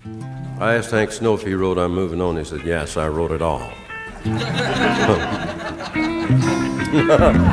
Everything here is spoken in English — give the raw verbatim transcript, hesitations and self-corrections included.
I asked Hank Snow if he wrote I'm Moving On. He said, yes, I wrote it all.